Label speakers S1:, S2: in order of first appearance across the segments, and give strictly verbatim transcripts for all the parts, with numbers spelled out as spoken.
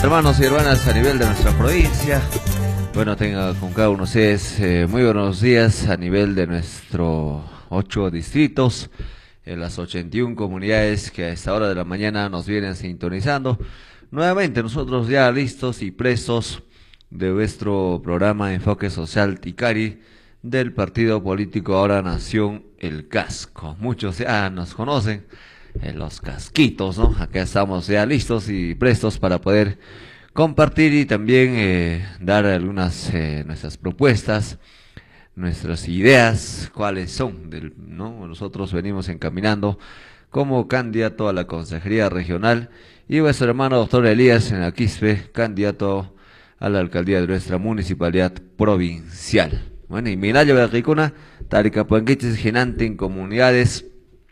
S1: Hermanos y hermanas a nivel de nuestra provincia, bueno, tenga con cada uno de ustedes eh, muy buenos días a nivel de nuestros ocho distritos, en las ochenta y una comunidades que a esta hora de la mañana nos vienen sintonizando. Nuevamente nosotros ya listos y prestos de nuestro programa Enfoque Social Ticari del partido político Ahora Nación El Casco. Muchos ya nos conocen en los casquitos, ¿no? Acá estamos ya listos y prestos para poder compartir y también eh, dar algunas eh, nuestras propuestas, nuestras ideas, cuáles son, del, ¿no? Nosotros venimos encaminando como candidato a la Consejería Regional y vuestro hermano doctor Elías en Aquispe, candidato a la alcaldía de nuestra municipalidad provincial. Bueno, y Minayo Berricuna, Taricapuanquiches, Genante en comunidades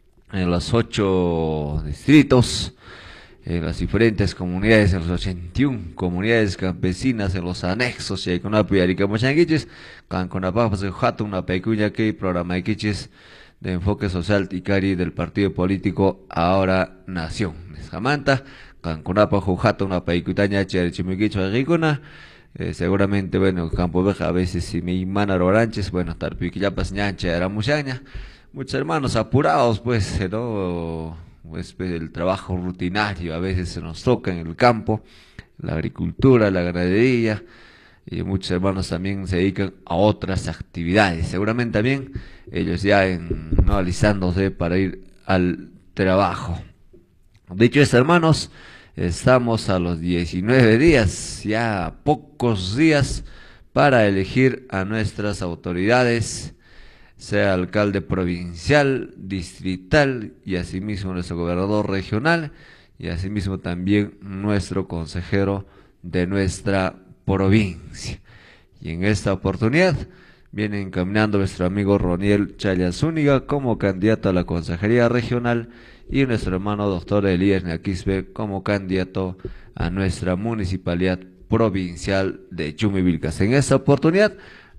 S1: en los ocho distritos, en las diferentes comunidades, en los ochenta y una comunidades campesinas, en los anexos, y con apoyo de Aricamuchanguiches, con con apapas de jato, una pecuña que programa de quiches de enfoque social ticari del partido político Ahora Nación. Jamanta, con con apajo jato, una pecuña de Chimiquicho de Ricuna, eh, seguramente, bueno, Campo Veja, a veces si me imanan oranches, bueno, tarpiquillapas ñancha era muchaña. Muchos hermanos apurados, pues, ¿no? Pues, el trabajo rutinario a veces se nos toca en el campo, la agricultura, la ganadería, y muchos hermanos también se dedican a otras actividades. Seguramente también ellos ya en, no alistándose para ir al trabajo. Dicho esto, hermanos, estamos a los diecinueve días, ya pocos días para elegir a nuestras autoridades, sea alcalde provincial, distrital y asimismo nuestro gobernador regional y asimismo también nuestro consejero de nuestra provincia. Y en esta oportunidad viene encaminando nuestro amigo Roniel Chaya Zúñiga como candidato a la consejería regional y nuestro hermano doctor Elías Naquispe como candidato a nuestra municipalidad provincial de Chumivilcas. En esta oportunidad,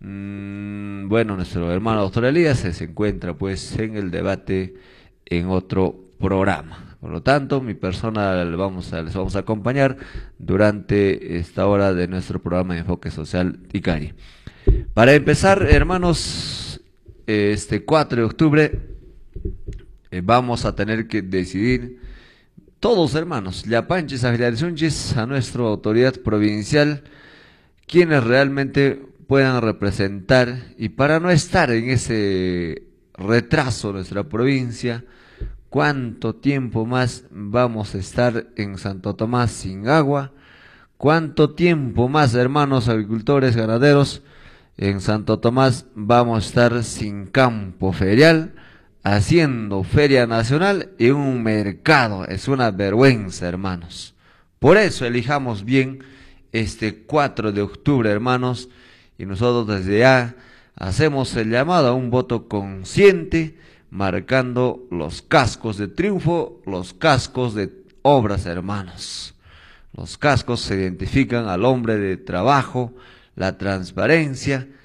S1: bueno, nuestro hermano doctor Elías se encuentra pues en el debate en otro programa. Por lo tanto, mi persona les vamos a, les vamos a acompañar durante esta hora de nuestro programa de Enfoque Social Ticari. Para empezar, hermanos, este cuatro de octubre eh, vamos a tener que decidir todos, hermanos, Llapanches, afiliaciones a nuestra autoridad provincial, quienes realmente puedan representar, y para no estar en ese retraso de nuestra provincia, cuánto tiempo más vamos a estar en Santo Tomás sin agua, cuánto tiempo más, hermanos agricultores, ganaderos, en Santo Tomás vamos a estar sin campo ferial, haciendo feria nacional y un mercado. Es una vergüenza, hermanos. Por eso elijamos bien este cuatro de octubre, hermanos, y nosotros desde ya hacemos el llamado a un voto consciente, marcando los cascos de triunfo, los cascos de obras, hermanos. Los cascos se identifican al hombre de trabajo, la transparencia,